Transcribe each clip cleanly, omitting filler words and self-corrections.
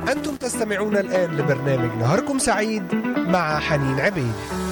أنتم تستمعون الآن لبرنامج نهاركم سعيد مع حنين عبيد.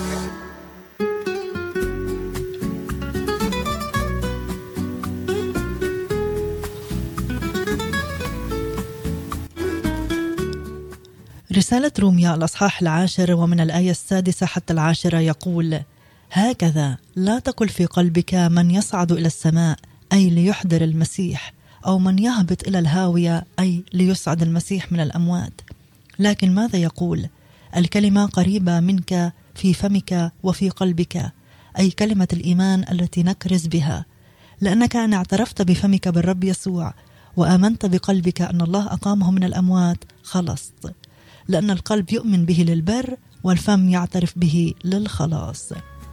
رسالة روميا الأصحاح 10 ومن الآية 6 حتى 10 يقول: هكذا لا تقل في قلبك من يصعد إلى السماء أي ليحضر المسيح، أو من يهبط إلى الهاوية أي ليصعد المسيح من الأموات، لكن ماذا يقول؟ الكلمة قريبة منك في فمك وفي قلبك، أي كلمة الإيمان التي نكرز بها، لأنك أن اعترفت بفمك بالرب يسوع وآمنت بقلبك أن الله أقامه من الأموات خلصت، لأن القلب يؤمن به للبر والفم يعترف به للخلاص.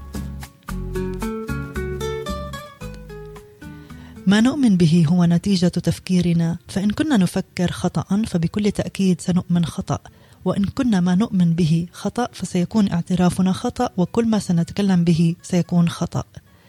ما نؤمن به هو نتيجة تفكيرنا، فإن كنا نفكر خطأ فبكل تأكيد سنؤمن خطأ، وإن كنا ما نؤمن به خطأ فسيكون اعترافنا خطأ، وكل ما سنتكلم به سيكون خطأ.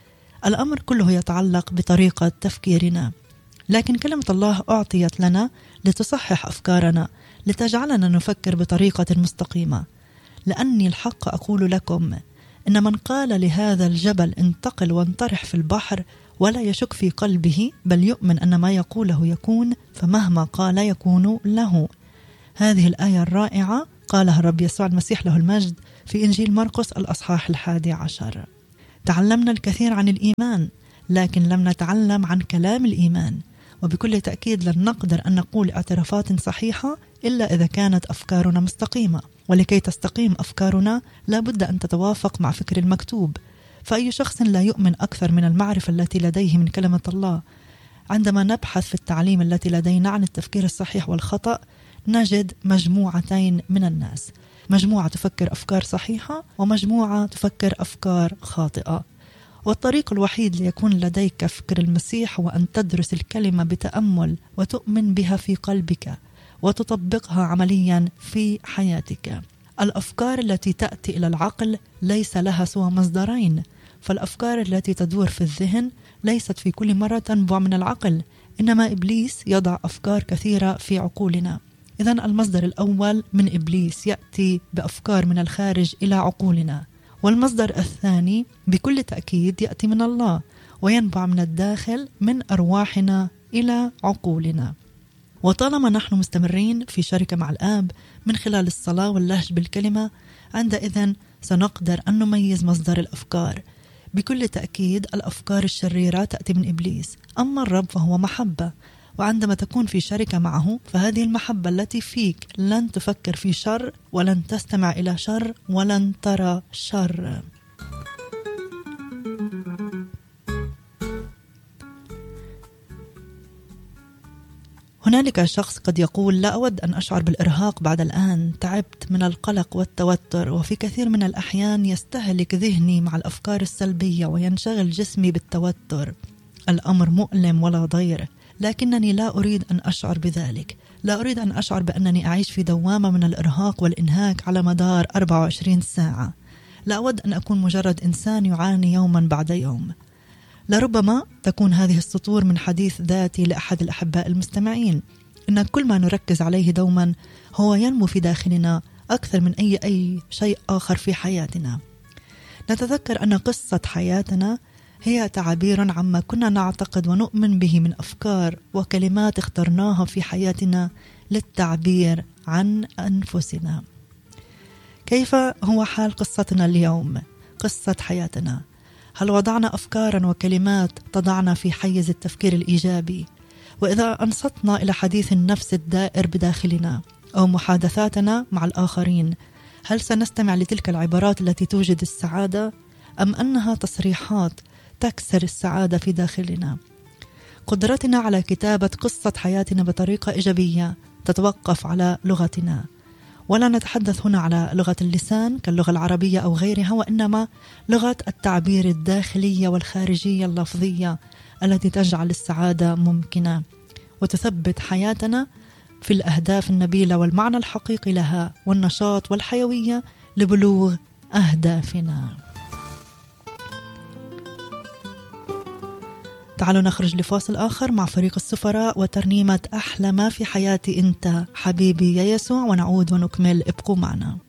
الأمر كله يتعلق بطريقة تفكيرنا، لكن كلمة الله أعطيت لنا لتصحح أفكارنا، لتجعلنا نفكر بطريقة مستقيمة. لأني الحق أقول لكم إن من قال لهذا الجبل انتقل وانطرح في البحر ولا يشك في قلبه، بل يؤمن أن ما يقوله يكون، فمهما قال يكون له. هذه الآية الرائعة قالها الرب يسوع المسيح له المجد في إنجيل مرقس الأصحاح 11. تعلمنا الكثير عن الإيمان، لكن لم نتعلم عن كلام الإيمان، وبكل تأكيد لن نقدر أن نقول اعترافات صحيحة إلا إذا كانت أفكارنا مستقيمة، ولكي تستقيم أفكارنا لابد أن تتوافق مع فكر المكتوب. فأي شخص لا يؤمن أكثر من المعرفة التي لديه من كلمة الله. عندما نبحث في التعليم التي لدينا عن التفكير الصحيح والخطأ نجد مجموعتين من الناس: مجموعة تفكر أفكار صحيحة ومجموعة تفكر أفكار خاطئة. والطريق الوحيد ليكون لديك فكر المسيح هو أن تدرس الكلمة بتأمل وتؤمن بها في قلبك وتطبقها عمليا في حياتك. الأفكار التي تأتي إلى العقل ليس لها سوى مصدرين، فالأفكار التي تدور في الذهن ليست في كل مرة تنبع من العقل، إنما إبليس يضع أفكار كثيرة في عقولنا. إذن المصدر الأول من إبليس يأتي بأفكار من الخارج إلى عقولنا، والمصدر الثاني بكل تأكيد يأتي من الله وينبع من الداخل من أرواحنا إلى عقولنا. وطالما نحن مستمرين في شركة مع الآب من خلال الصلاة واللهج بالكلمة، عندئذ سنقدر أن نميز مصدر الأفكار. بكل تأكيد الأفكار الشريرة تأتي من إبليس، أما الرب فهو محبة، وعندما تكون في شركة معه فهذه المحبة التي فيك لن تفكر في شر ولن تستمع إلى شر ولن ترى شر. هنالك شخص قد يقول: لا أود أن أشعر بالإرهاق بعد الآن، تعبت من القلق والتوتر، وفي كثير من الأحيان يستهلك ذهني مع الأفكار السلبية وينشغل جسمي بالتوتر. الأمر مؤلم ولا ضير، لكنني لا أريد أن أشعر بذلك. لا أريد أن أشعر بأنني أعيش في دوامة من الإرهاق والإنهاك على مدار 24 ساعة. لا أود أن أكون مجرد إنسان يعاني يوما بعد يوم. لربما تكون هذه السطور من حديث ذاتي لأحد الأحباء المستمعين، إن كل ما نركز عليه دوما هو ينمو في داخلنا أكثر من أي شيء آخر في حياتنا. نتذكر أن قصة حياتنا هي تعبير عما كنا نعتقد ونؤمن به من أفكار وكلمات اخترناها في حياتنا للتعبير عن أنفسنا. كيف هو حال قصتنا اليوم؟ قصة حياتنا، هل وضعنا أفكارا وكلمات تضعنا في حيز التفكير الإيجابي؟ وإذا أنصتنا إلى حديث النفس الدائر بداخلنا أو محادثاتنا مع الآخرين، هل سنستمع لتلك العبارات التي توجد السعادة، أم أنها تصريحات تكسر السعادة في داخلنا؟ قدرتنا على كتابة قصة حياتنا بطريقة إيجابية تتوقف على لغتنا، ولا نتحدث هنا على لغة اللسان كاللغة العربية أو غيرها، وإنما لغة التعبير الداخلية والخارجية اللفظية التي تجعل السعادة ممكنة وتثبت حياتنا في الأهداف النبيلة والمعنى الحقيقي لها والنشاط والحيوية لبلوغ أهدافنا. تعالوا نخرج لفاصل آخر مع فريق السفراء وترنيمة أحلى ما في حياتي أنت حبيبي يا يسوع، ونعود ونكمل. ابقوا معنا.